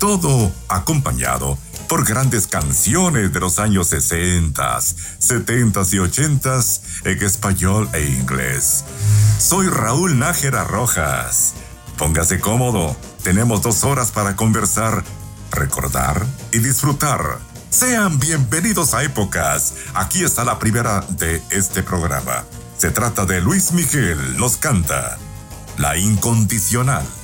todo acompañado por grandes canciones de los años 60, 70 y 80 en español e inglés. Soy Raúl Nájera Rojas. Póngase cómodo, tenemos 2 horas para conversar, recordar y disfrutar. Sean bienvenidos a Épocas. Aquí está la primera de este programa. Se trata de Luis Miguel, nos canta La Incondicional.